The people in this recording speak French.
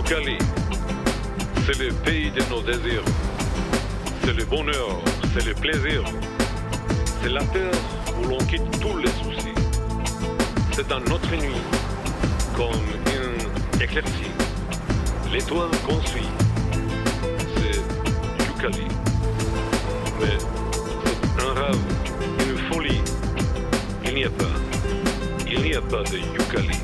Youkali, c'est le pays de nos désirs. C'est le bonheur, c'est le plaisir. C'est la terre où l'on quitte tous les soucis. C'est dans notre nuit, comme une éclaircie, l'étoile qu'on suit. C'est Youkali. Mais c'est un rêve, une folie. Il n'y a pas de Youkali.